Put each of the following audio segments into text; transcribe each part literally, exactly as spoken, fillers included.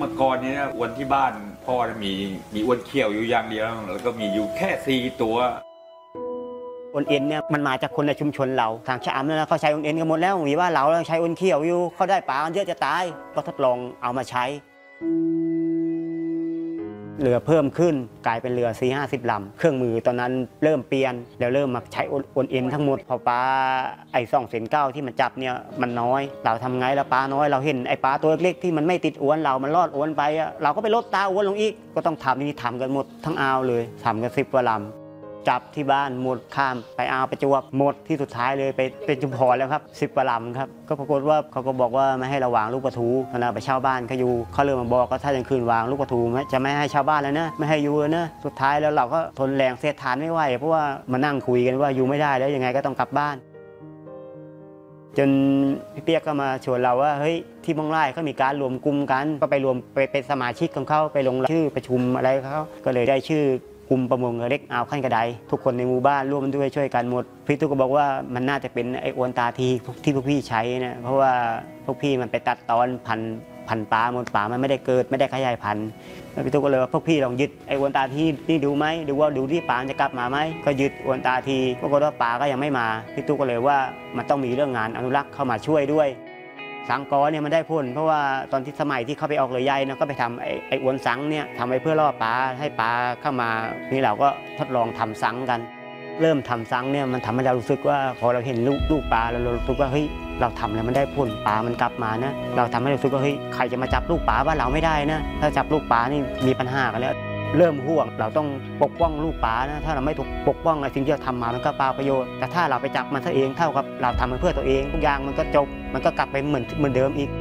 มื่อก่อนนี้นะอ้วนที่บ้านพ่อมีมีอ้วนเขี้ยวอยู่อย่างเดียวแล้วก็มีอยู่แค่สี่ตัวอ้วนเอ็นเนี่ยมันมาจากคนในชุมชนเราทางชะอำเนี่ยเขาใช้อ้วนเอ็นกันหมดแล้วมีว่าเราใช้อ้วนเขี้ยวอยู่เขาได้ปลาเยอะจะตายก็ทดลองเอามาใช้เรือเพิ่มขึ้นกลายเป็นเรือ สี่ห้าสิบ ลำเครื่องมือตอนนั้นเริ่มเปลี่ยนแล้วเริ่มมาใช้อ้วนเอ็นทั้งหมดพอปลาไอ้สองเซนเก้าที่มันจับเนี่ยมันน้อยเราทำไงแล้วปลาน้อยเราเห็นไอ้ปลาตัวเล็กๆที่มันไม่ติดอ้วนเรามันรอดอ้วนไปเราก็ไปลดตาอ้วนลงอีกก็ต้องทำนี่ทำกันหมดทั้งอ่าวเลยทำกันสิบกว่าลำจับที่บ้านหมดข้ามไปอ่าวไปจวบหมดที่สุดท้ายเลยไปเป็นชุมพรแล้วครับสิบกว่าลำครับก็ปรากฏว่าเขาก็บอกว่าไม่ให้เราวางลูกปลาทูขณะไปเช่าบ้านเขาอยู่เขาเริ่มมาบอกก็ถ้ายังคืนวางลูกปลาทูจะไม่ให้ชาวบ้านแล้วนะไม่ให้อยู่แล้วนะสุดท้ายแล้วเราก็ทนแรงเสียดทานไม่ไหวเพราะว่ามานั่งคุยกันว่าอยู่ไม่ได้แล้วยังไงก็ต้องกลับบ้านจนพี่เปียกก็มาชวนเราว่าเฮ้ยที่บ้องไร่เขามีการรวมกลุ่มกันก็ไปรวมไปเป็นสมาชิกของเขาไปลงชื่อประชุมอะไรเขาก็เลยได้ชื่อกลุ่มประมงเล็กอ่าวขั้นกระไดทุกคนในหมู่บ้านร่วมด้วยช่วยกันหมดพี่ตุ๊กก็บอกว่ามันน่าจะเป็นไอ้อวนตาทีที่พวกพี่ใช้นะเพราะว่าพวกพี่มันไปตัดตอนพันพันปลาหมดปลามันไม่ได้เกิดไม่ได้ขยายพันธุ์แล้วพี่ตุ๊กก็เลยว่าพวกพี่ลองยึดไอ้อวนตาทีนี่ดูไหมดูว่าดูที่ปลาจะกลับมาไหมก็ยึดอวนตาทีปรากฏว่าปลาก็ยังไม่มาพี่ตุ๊กก็เลยว่ามันต้องมีเรื่องงานอนุรักษ์เข้ามาช่วยด้วยสังกอเนี่ยมันได้ผลเพราะว่าตอนที่สมัยที่เขาไปออกเรือใหญ่นะก็ไปทำไอ้ไอ้อวนสังเนี่ยทำไปเพื่อล่อปลาให้ปลาเข้ามานี่เราก็ทดลองทำสังกันเริ่มทำสังเนี่ยมันทำให้เรารู้สึกว่าพอเราเห็นลูกลูกปลาเรารู้สึกว่าเฮ้ยเราทำแล้วมันได้ผลปลามันกลับมานะเราทำให้เรารู้สึกว่าเฮ้ยใครจะมาจับลูกปลาบ้านเราไม่ได้นะถ้าจับลูกปลานี่มีปัญหากันแล้วเริ่มห่วงเราต้องปกป้องลูกปลานะถ้าเราไม่ถูกปกป้องสิ่งที่เราทำมามันก็เปล่าประโยชน์แต่ถ้าเราไปจับมันซะเองเท่ากับเราทำมันเพื่อตัวเองทุกอย่างมันก็จบมันก็กลับไปเหมือนเหมือนเดิมอีก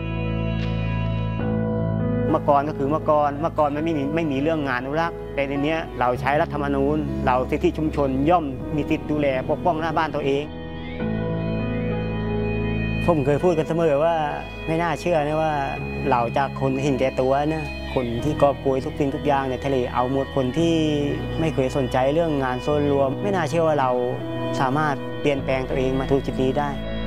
เมื่อก่อนก็คือเมื่อก่อนเมื่อก่อนมันไม่มีไม่มีเรื่องงานอนุรักษ์แต่ในนี้เราใช้รัฐธรรมนูญเราสิทธิชุมชนย่อมมีสิทธิดูแลปกป้องหน้าบ้านตัวเองผมเคยพูดกันเสมอว่าไม่น่าเชื่อนะว่าเราจากคนเห็นแก่ตัวนะคนที่กอบโกยทุกสิ่งทุกอย่างในทะเลเอาหมดคนที่ไม่เคยสนใจเรื่องงานส่วนรวมไม่น่าเชื่อว่าเราสามารถเปลี่ยนแปลงตัวเองมาถึงจุดนี้ได้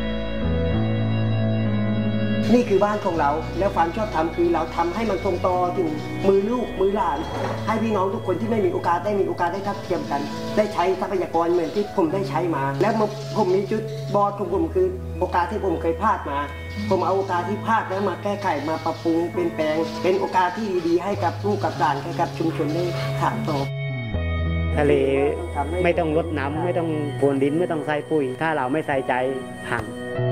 นี่คือบ้านของเราแล้วความชอบธรรมคือเราทำให้มันทรงต่อถึงมือลูกมือหลานให้พี่น้องทุกคนที่ไม่มีโอกาสได้มีโอกาสได้ทัดเทียมกันได้ใช้ทรัพยากรเหมือนที่ผมได้ใช้มาแล้วผมมีจุดบอดของผมคือโอกาสที่ผมเคยพลาดมาผมเอาโอกาสที่พลาดแล้วมาแก้ไขมาปรับปรุงเป็นแปลงเป็นโอกาสที่ดีๆให้กับลูกกับหลานให้กับชุมชนได้ถามต่อทะเลไม่ต้องรดน้ำไม่ต้องพรวนดินไม่ต้องใส่ปุ๋ยถ้าเราไม่ใส่ใจพัง